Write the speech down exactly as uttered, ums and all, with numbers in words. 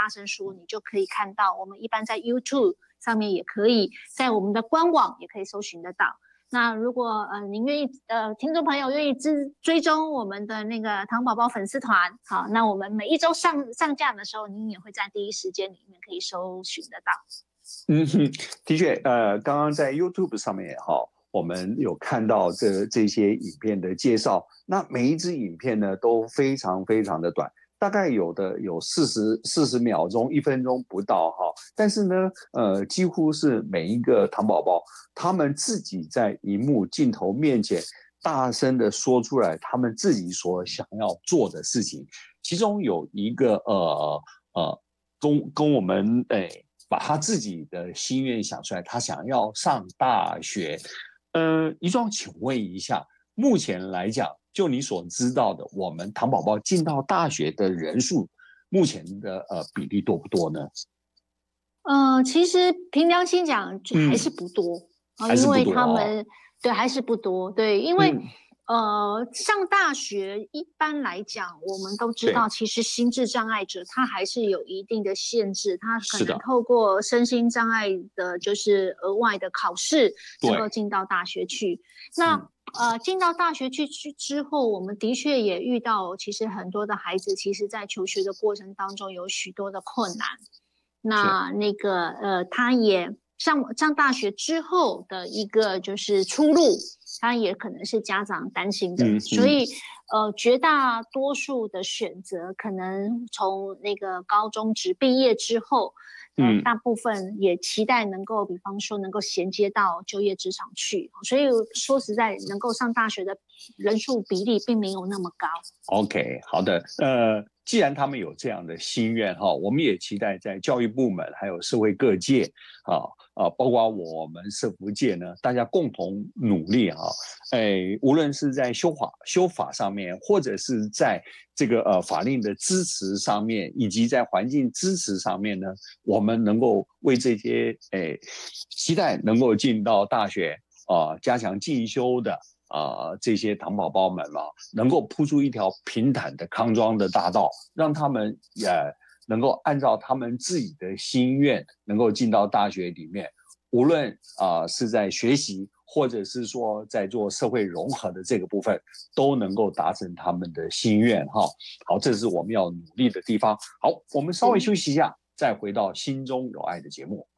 大声说，你就可以看到。我们一般在 YouTube 上面也可以，在我们的官网也可以搜寻得到。那如果呃您愿意呃听众朋友愿意追追踪我们的那个糖宝宝粉丝团，好，那我们每一周上上架的时候，您也会在第一时间里面可以搜寻得到。 嗯哼，的确，呃，刚刚在 YouTube 上面哈，我们有看到这这些影片的介绍，那每一支影片呢都非常非常的短。大概有的有四十四十秒钟，一分钟不到哈，但是呢，呃，几乎是每一个糖宝宝，他们自己在荧幕镜头面前大声的说出来他们自己所想要做的事情。其中有一个呃呃，跟跟我们诶、欸，把他自己的心愿想出来，他想要上大学。呃，一壮，请问一下，目前来讲，就你所知道的，我们糖宝宝进到大学的人数，目前的呃比例多不多呢？ 呃，其实凭良心讲，还是不多啊、嗯，因为他们、哦、对还是不多，对，因为、嗯、呃上大学一般来讲，我们都知道，其实心智障碍者他还是有一定的限制，他可能透过身心障碍的，就是额外的考试，能够进到大学去。那、嗯呃，进到大学去之后，我们的确也遇到，其实很多的孩子，其实在求学的过程当中有许多的困难。那那个呃，他也上上大学之后的一个就是出路，他也可能是家长担心的，嗯、所以呃，绝大多数的选择可能从那个高中职毕业之后。呃，大部分也期待能够，比方说能够衔接到就业职场去，所以说实在，能够上大学的人数比例并没有那么高。 OK， 好的，呃，既然他们有这样的心愿哈，我们也期待在教育部门还有社会各界啊啊，包括我们社福界呢，大家共同努力哈，哎，无论是在修法修法上面，或者是在这个呃法令的支持上面，以及在环境支持上面呢，我们能够为这些哎期待能够进到大学啊、呃，加强进修的。啊、呃，这些糖宝宝们嘛，能够铺出一条平坦的康庄的大道，让他们也能够按照他们自己的心愿，能够进到大学里面。无论啊、呃、是在学习，或者是说在做社会融合的这个部分，都能够达成他们的心愿哈。好，这是我们要努力的地方。好，我们稍微休息一下，再回到心中有爱的节目。